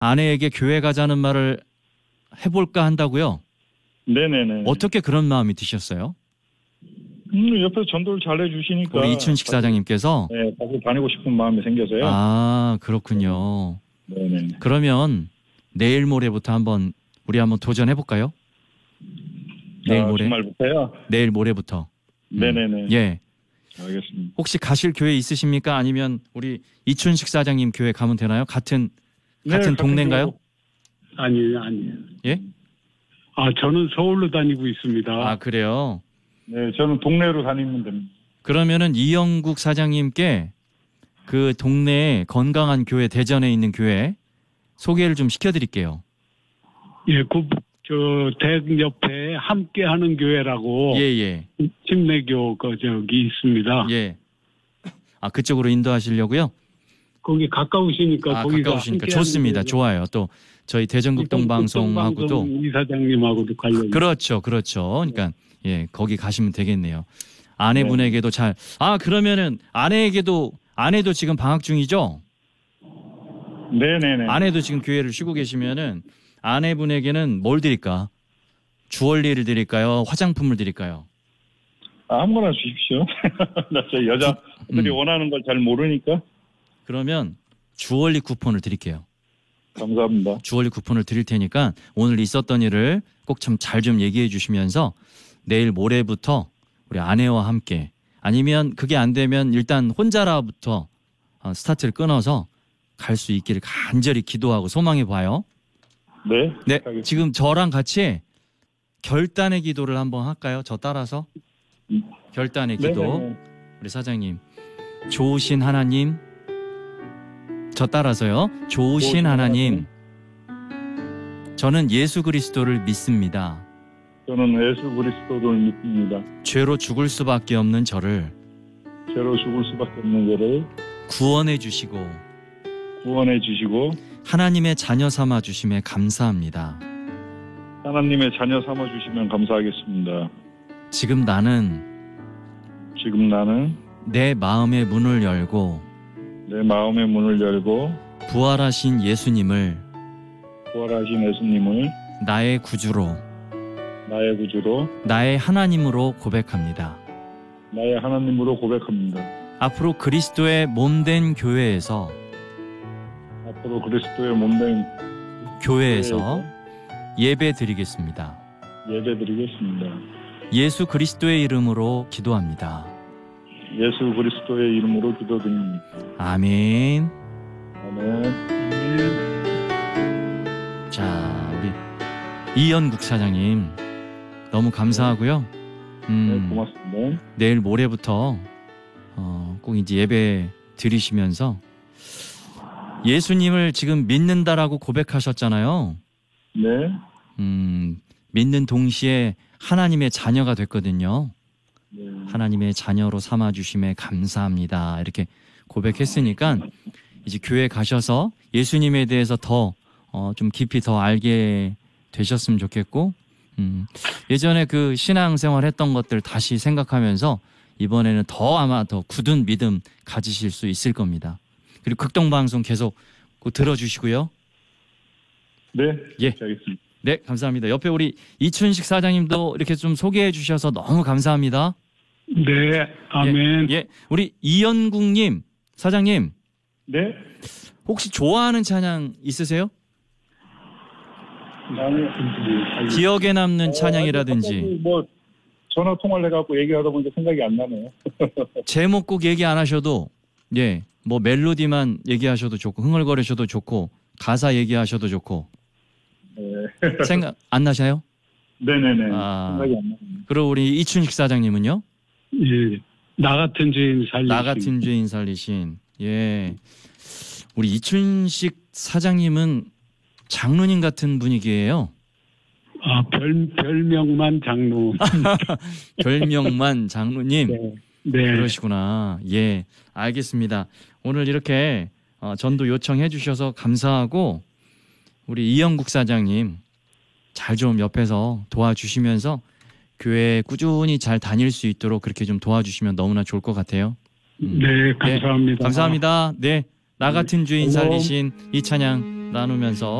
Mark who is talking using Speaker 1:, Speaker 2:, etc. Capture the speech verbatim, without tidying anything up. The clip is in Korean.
Speaker 1: 아내에게 교회 가자는 말을 해볼까 한다고요?
Speaker 2: 네네네.
Speaker 1: 어떻게 그런 마음이 드셨어요?
Speaker 2: 음, 옆에서 전도를 잘 해주시니까.
Speaker 1: 우리 이춘식 사장님께서?
Speaker 2: 네, 다시 다니고 싶은 마음이 생겨서요.
Speaker 1: 아, 그렇군요.
Speaker 2: 네네.
Speaker 1: 그러면 내일 모레부터 한번 우리 한번 도전해볼까요? 내일
Speaker 2: 아,
Speaker 1: 모레?
Speaker 2: 주말부터요?
Speaker 1: 내일 모레부터.
Speaker 2: 네네네.
Speaker 1: 음. 예.
Speaker 2: 알겠습니다.
Speaker 1: 혹시 가실 교회 있으십니까? 아니면 우리 이춘식 사장님 교회 가면 되나요? 같은
Speaker 2: 네,
Speaker 1: 같은
Speaker 2: 같은
Speaker 1: 동네인가요?
Speaker 3: 아니에요, 아니에요.
Speaker 1: 예?
Speaker 3: 아, 저는 서울로 다니고 있습니다.
Speaker 1: 아, 그래요?
Speaker 2: 네, 저는 동네로 다니면 됩니다.
Speaker 1: 그러면은 이영국 사장님께 그 동네에 건강한 교회, 대전에 있는 교회 소개를 좀 시켜드릴게요.
Speaker 3: 예, 그, 저, 댁 옆에 함께하는 교회라고.
Speaker 1: 예, 예.
Speaker 3: 침례교, 그, 저기 있습니다.
Speaker 1: 예. 아, 그쪽으로 인도하시려고요?
Speaker 3: 거기 가까우시니까.
Speaker 1: 아,
Speaker 3: 거기가
Speaker 1: 가까우시니까 좋습니다. 좋아요. 또 저희 대전극동 방송하고도
Speaker 3: 이사장님하고도 관련.
Speaker 1: 그렇죠, 그렇죠. 그러니까 예, 거기 가시면 되겠네요. 아내분에게도 잘. 아, 그러면은 아내에게도 아내도 지금 방학 중이죠?
Speaker 2: 네네네.
Speaker 1: 아내도 지금 교회를 쉬고 계시면은 아내분에게는 뭘 드릴까? 주얼리를 드릴까요? 화장품을 드릴까요?
Speaker 2: 아, 아무거나 주십시오. 나 저 여자들이 음. 원하는 걸 잘 모르니까.
Speaker 1: 그러면 주얼리 쿠폰을 드릴게요.
Speaker 2: 감사합니다.
Speaker 1: 주얼리 쿠폰을 드릴 테니까 오늘 있었던 일을 꼭 참 잘 좀 얘기해 주시면서 내일 모레부터 우리 아내와 함께, 아니면 그게 안 되면 일단 혼자라부터 스타트를 끊어서 갈 수 있기를 간절히 기도하고 소망해 봐요.
Speaker 2: 네.
Speaker 1: 네.
Speaker 2: 알겠습니다.
Speaker 1: 지금 저랑 같이 결단의 기도를 한번 할까요? 저 따라서 결단의 기도.
Speaker 2: 네네네.
Speaker 1: 우리 사장님, 좋으신 하나님, 저 따라서요. 좋으신 하나님, 저는 예수 그리스도를 믿습니다.
Speaker 2: 저는 예수 그리스도를 믿습니다.
Speaker 1: 죄로 죽을 수밖에 없는 저를
Speaker 2: 죄로 죽을 수밖에 없는 저를
Speaker 1: 구원해 주시고
Speaker 2: 구원해 주시고
Speaker 1: 하나님의 자녀 삼아 주심에 감사합니다.
Speaker 2: 하나님의 자녀 삼아 주시면 감사하겠습니다.
Speaker 1: 지금 나는
Speaker 2: 지금 나는
Speaker 1: 내 마음의 문을 열고
Speaker 2: 내 마음의 문을 열고
Speaker 1: 부활하신 예수님을
Speaker 2: 부활하신 예수님을
Speaker 1: 나의 구주로
Speaker 2: 나의 구주로
Speaker 1: 나의 하나님으로 고백합니다.
Speaker 2: 나의 하나님으로 고백합니다.
Speaker 1: 앞으로 그리스도의 몸된 교회에서
Speaker 2: 앞으로 그리스도의 몸된
Speaker 1: 교회에서 예배 드리겠습니다.
Speaker 2: 예배 드리겠습니다.
Speaker 1: 예수 그리스도의 이름으로 기도합니다.
Speaker 2: 예수 그리스도의 이름으로 기도드립니다.
Speaker 1: 아멘.
Speaker 2: 아멘.
Speaker 1: 자, 우리 이연국 사장님 너무 감사하고요. 음,
Speaker 2: 네, 고맙습니다.
Speaker 1: 내일 모레부터 어, 꼭 이제 예배 드리시면서 예수님을 지금 믿는다라고 고백하셨잖아요.
Speaker 2: 네.
Speaker 1: 음, 믿는 동시에 하나님의 자녀가 됐거든요.
Speaker 2: 네.
Speaker 1: 하나님의 자녀로 삼아주심에 감사합니다. 이렇게 고백했으니까 이제 교회 가셔서 예수님에 대해서 더 어, 좀 깊이 더 알게 되셨으면 좋겠고, 음, 예전에 그 신앙생활 했던 것들 다시 생각하면서 이번에는 더 아마 더 굳은 믿음 가지실 수 있을 겁니다. 그리고 극동방송 계속 들어주시고요.
Speaker 2: 네.
Speaker 1: 예.
Speaker 2: 알겠습니다.
Speaker 1: 네, 감사합니다. 옆에 우리 이춘식 사장님도 이렇게 좀 소개해 주셔서 너무 감사합니다.
Speaker 3: 네, 아멘.
Speaker 1: 예, 예. 우리 이연국님 사장님.
Speaker 2: 네.
Speaker 1: 혹시 좋아하는 찬양 있으세요?
Speaker 2: 나는
Speaker 1: 기억에 남는
Speaker 2: 어,
Speaker 1: 찬양이라든지.
Speaker 2: 뭐 전화 통화를 해갖고 얘기하다 보니까 생각이 안 나네요.
Speaker 1: 제목 꼭 얘기 안 하셔도, 예, 뭐 멜로디만 얘기하셔도 좋고 흥얼거리셔도 좋고 가사 얘기하셔도 좋고.
Speaker 2: 네.
Speaker 1: 생각 안 나셔요?
Speaker 2: 네네네.
Speaker 1: 아,
Speaker 2: 생각이 안 나네요.
Speaker 1: 그리고 우리 이춘식 사장님은요?
Speaker 3: 예, 나 같은 죄인 살리신.
Speaker 1: 나 같은 죄인 살리신. 예, 우리 이춘식 사장님은 장로님 같은 분위기예요.
Speaker 3: 아, 별, 별명만 장로.
Speaker 1: 별명만 장로님.
Speaker 3: 네. 네.
Speaker 1: 그러시구나. 예, 알겠습니다. 오늘 이렇게 어, 전도 요청해 주셔서 감사하고, 우리 이영국 사장님 잘 좀 옆에서 도와주시면서 교회 꾸준히 잘 다닐 수 있도록 그렇게 좀 도와주시면 너무나 좋을 것 같아요. 음.
Speaker 3: 네, 감사합니다.
Speaker 1: 네, 감사합니다. 네, 나 같은 주인
Speaker 3: 네.
Speaker 1: 살리신 이 찬양 나누면서